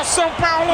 São Paulo!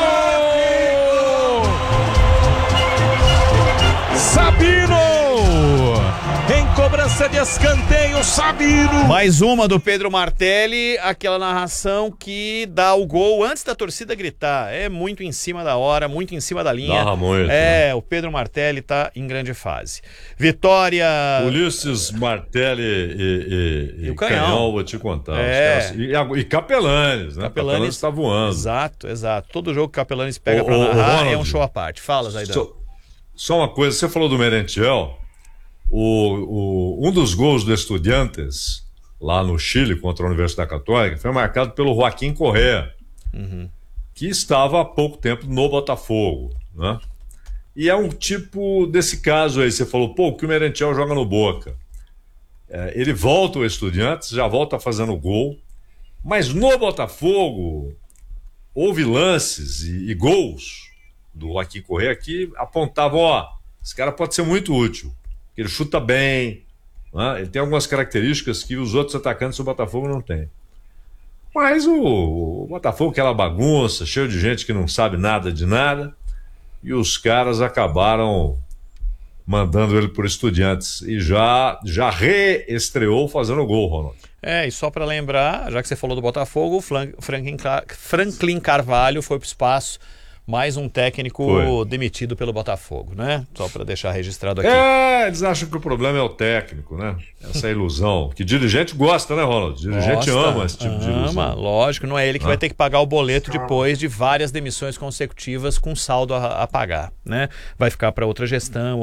Sabino! Em cobrança de escanteio, Sabino! Mais uma do Pedro Martelli, aquela narração que dá o gol antes da torcida gritar. É muito em cima da hora, muito em cima da linha. Narra muito, né? O Pedro Martelli tá em grande fase. Vitória... Ulisses Martelli e o Canhão, vou te contar. E Capelanes, né? Capelanes tá voando. Exato. Todo jogo que Capelanes pega pra narrar Ronald, é um show à parte. Fala, Zaidan. Só uma coisa, você falou do Merentiel. Um dos gols do Estudiantes lá no Chile contra a Universidade Católica foi marcado pelo Joaquim Correa, que estava há pouco tempo no Botafogo, né? E é um tipo desse caso aí. Você falou, que o Merentiel joga no Boca. Ele volta ao Estudiantes, já volta fazendo gol, mas no Botafogo houve lances e gols do Joaquim Correa que apontavam, esse cara pode ser muito útil. Ele chuta bem, né? Ele tem algumas características que os outros atacantes do Botafogo não têm. Mas o Botafogo, aquela bagunça, cheio de gente que não sabe nada de nada, e os caras acabaram mandando ele por Estudiantes. E já reestreou fazendo gol, Ronald. E só para lembrar, já que você falou do Botafogo, Franklin Carvalho foi pro espaço. Mais um técnico demitido pelo Botafogo, né? Só para deixar registrado aqui. Eles acham que o problema é o técnico, né? Essa ilusão. Que dirigente gosta, né, Ronald? Dirigente ama esse tipo de ilusão. Lógico, não é ele que vai ter que pagar o boleto depois de várias demissões consecutivas com saldo a pagar, né? Vai ficar para outra gestão.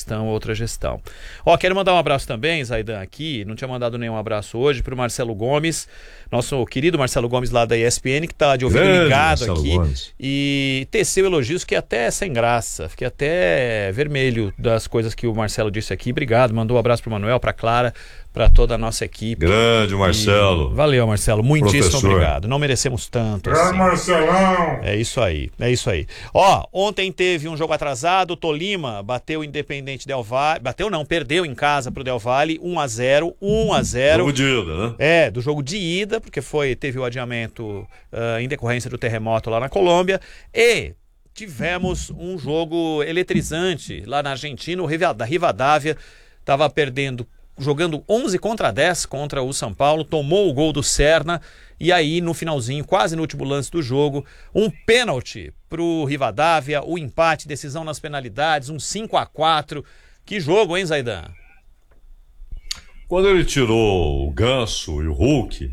Quero mandar um abraço também, Zaidan, aqui. Não tinha mandado nenhum abraço hoje para o Marcelo Gomes, nosso querido Marcelo Gomes lá da ESPN, que está de ouvido ligado Marcelo aqui. Gomes. E teceu elogios que até sem graça. Fiquei até vermelho das coisas que o Marcelo disse aqui. Obrigado, mandou um abraço pro Manuel, pra Clara, pra toda a nossa equipe. Grande Marcelo. Valeu, Marcelo, muitíssimo Professor. Obrigado. Não merecemos tanto Grande assim. Marcelão! É isso aí. Ontem teve um jogo atrasado, o Tolima bateu o Independente Del Valle, perdeu em casa pro Del Valle, 1-0. Jogo de ida, né? Do jogo de ida, porque teve o adiamento em decorrência do terremoto lá na Colômbia, e tivemos um jogo eletrizante lá na Argentina. O Rivadavia estava jogando 11-10 contra o São Paulo, tomou o gol do Serna, e aí no finalzinho, quase no último lance do jogo, um pênalti pro Rivadavia, o empate, decisão nas penalidades, um 5-4. Que jogo, hein, Zaidan? Quando ele tirou o Ganso e o Hulk,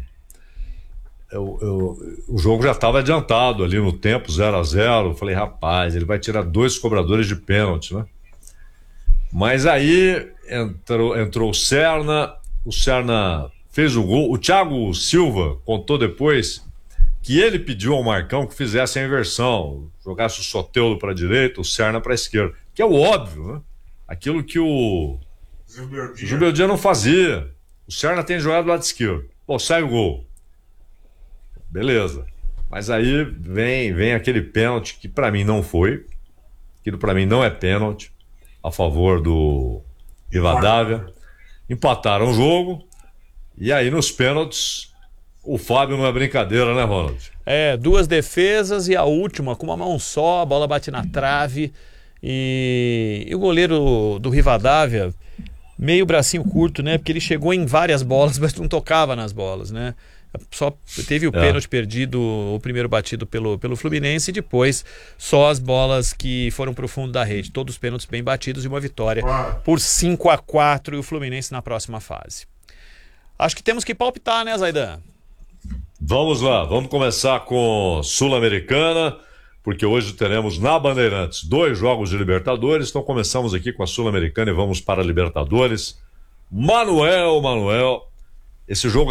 o jogo já estava adiantado ali no tempo, 0-0. Eu falei, rapaz, ele vai tirar 2 cobradores de pênalti, né? Mas aí entrou o Serna fez o gol. O Thiago Silva contou depois que ele pediu ao Marcão que fizesse a inversão, jogasse o Soteldo para a direita, o Serna para a esquerda, que é o óbvio, né? Aquilo que o Zubeldia não fazia. O Serna tem jogado do lado esquerdo. Sai o gol. Beleza. Mas aí vem aquele pênalti que para mim não foi. Aquilo para mim não é pênalti a favor do Rivadavia. Empataram o jogo. E aí nos pênaltis o Fábio não é brincadeira, né, Ronald? 2 defesas e a última com uma mão só, a bola bate na trave e o goleiro do Rivadavia meio bracinho curto, né? Porque ele chegou em várias bolas, mas não tocava nas bolas, né? Só teve o pênalti perdido, o primeiro batido pelo Fluminense, e depois só as bolas que foram para o fundo da rede. Todos os pênaltis bem batidos e uma vitória por 5-4 e o Fluminense na próxima fase. Acho que temos que palpitar, né, Zaidan? Vamos lá, vamos começar com Sul-Americana, porque hoje teremos na Bandeirantes 2 jogos de Libertadores. Então começamos aqui com a Sul-Americana e vamos para a Libertadores. Manuel, esse jogo